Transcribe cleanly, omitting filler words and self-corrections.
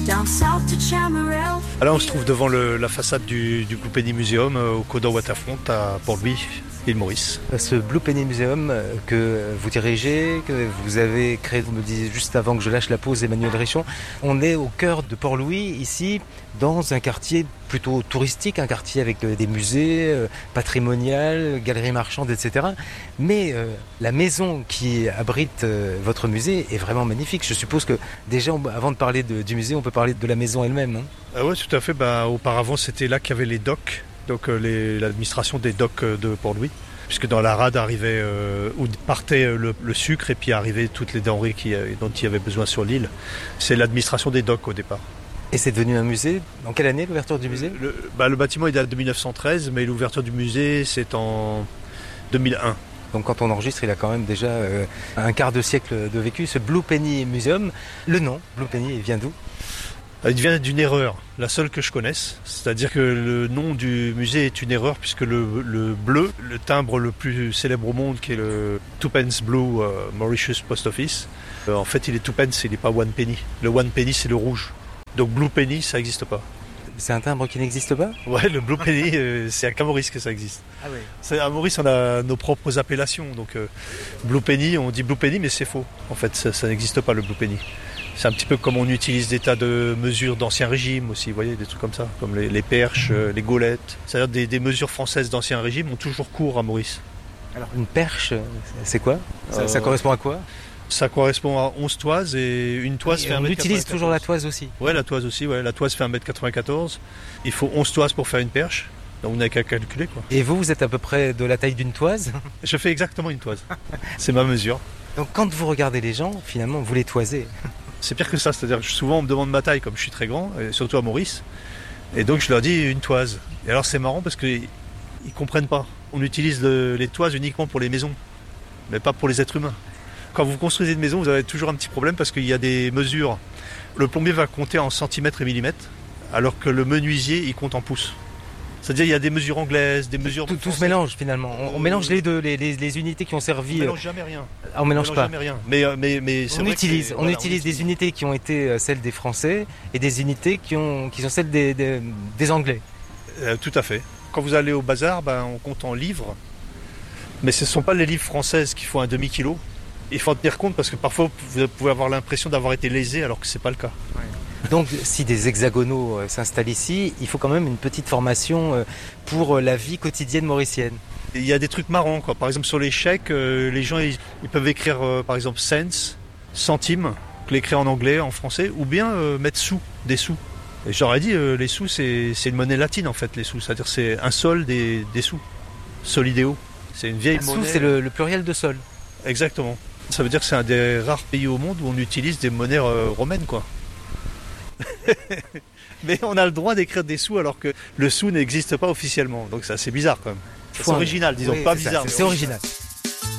down south to Chamarel. Là, on se trouve devant la façade du Blue Penny Museum au Cawdor Waterfront à Port-Louis, île Maurice. Ce Blue Penny Museum que vous dirigez, que vous avez créé, vous me disiez juste avant que je lâche la pause, Emmanuel Richon, on est au cœur de Port-Louis, ici, dans un quartier plutôt touristique, un quartier avec des musées, patrimonial, galeries marchandes, etc. Mais la maison qui abrite votre musée est vraiment magnifique. Je suppose que déjà, avant de parler du musée, on peut parler de la maison elle-même. Hein. Ah ouais, tout à fait. Auparavant, c'était là qu'il y avait les docks. Donc l'administration des docks de Port-Louis, puisque dans la rade arrivait où partait le sucre et puis arrivaient toutes les denrées dont il y avait besoin sur l'île. C'est l'administration des docks au départ. Et c'est devenu un musée. Dans quelle année l'ouverture du musée ? Le bâtiment il date de 1913, mais l'ouverture du musée c'est en 2001. Donc quand on enregistre, il a quand même déjà un quart de siècle de vécu. Ce Blue Penny Museum, le nom Blue Penny, il vient d'où ? Il vient d'une erreur, la seule que je connaisse. C'est-à-dire que le nom du musée est une erreur puisque le bleu, le timbre le plus célèbre au monde qui est le Twopence Blue Mauritius Post Office, en fait il est Twopence, il n'est pas One Penny. Le One Penny c'est le rouge. Donc Blue Penny ça n'existe pas. C'est un timbre qui n'existe pas ? Ouais, le Blue Penny c'est qu'à Maurice que ça existe. Ah oui. À Maurice on a nos propres appellations. Donc Blue Penny, on dit Blue Penny mais c'est faux. En fait ça n'existe pas le Blue Penny. C'est un petit peu comme on utilise des tas de mesures d'ancien régime aussi, vous voyez, des trucs comme ça, comme les perches, les gaulettes. C'est-à-dire des mesures françaises d'ancien régime ont toujours cours à Maurice. Alors une perche, c'est quoi ? Ça correspond à quoi ? Ça correspond à 11 toises et une toise fait 1m94. On utilise toujours la toise aussi ? Ouais, la toise aussi, ouais. La toise fait 1m94. Il faut 11 toises pour faire une perche. Donc on n'a qu'à calculer, quoi. Et vous êtes à peu près de la taille d'une toise ? Je fais exactement une toise. C'est ma mesure. Donc quand vous regardez les gens, finalement, vous les toisez. C'est pire que ça, c'est-à-dire que souvent on me demande ma taille comme je suis très grand, et surtout à Maurice, et donc je leur dis une toise. Et alors c'est marrant parce qu'ils ne comprennent pas. On utilise les toises uniquement pour les maisons, mais pas pour les êtres humains. Quand vous construisez une maison, vous avez toujours un petit problème parce qu'il y a des mesures. Le plombier va compter en centimètres et millimètres, alors que le menuisier il compte en pouces. C'est-à-dire il y a des mesures anglaises, des mesures... Tout se mélange finalement. On mélange les deux, les unités qui ont servi... On ne mélange jamais rien. On mélange pas. Jamais rien. Mais on utilise des unités qui ont été celles des Français et des unités qui sont celles des Anglais. Tout à fait. Quand vous allez au bazar, on compte en livres. Mais ce ne sont pas les livres françaises qui font un demi-kilo. Il faut en tenir compte parce que parfois vous pouvez avoir l'impression d'avoir été lésé alors que ce n'est pas le cas. Ouais. Donc si des hexagonaux s'installent ici, il faut quand même une petite formation pour la vie quotidienne mauricienne. Il y a des trucs marrants, quoi. Par exemple sur les chèques, les gens ils peuvent écrire par exemple cents, centimes, l'écrire en anglais, en français, ou bien mettre sous, des sous. Et j'aurais dit les sous c'est une monnaie latine en fait, les sous, c'est-à-dire c'est un sol des sous, solideo. C'est une vieille monnaie. Sous c'est le pluriel de sol. Exactement. Ça veut dire que c'est un des rares pays au monde où on utilise des monnaies romaines, quoi. Mais on a le droit d'écrire des sous alors que le sou n'existe pas officiellement. Donc c'est assez bizarre quand même. C'est original, disons, oui, pas c'est bizarre. C'est original.